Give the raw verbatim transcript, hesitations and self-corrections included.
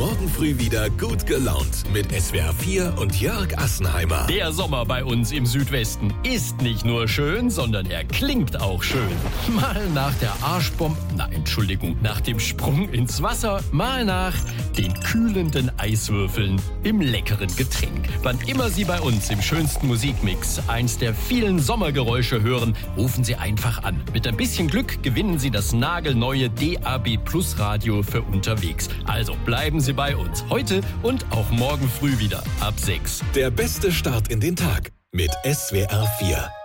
morgen früh wieder gut gelaunt mit S W R vier und Jörg Assenheimer. Der Sommer bei uns im Südwesten ist nicht nur schön, sondern er klingt auch schön. Mal nach der Arschbombe, na Entschuldigung, nach dem Sprung ins Wasser, mal nach den kühlenden Eiswürfeln im leckeren Getränk. Wann immer Sie bei uns im schönsten Musikmix eins der vielen Sommergeräusche hören, rufen Sie einfach an. Mit ein bisschen Glück gewinnen Sie das nagelneue D A B Plus Radio für unterwegs. Also bleiben Sie bei uns heute und auch morgen früh wieder ab sechs. Der beste Start in den Tag mit S W R vier.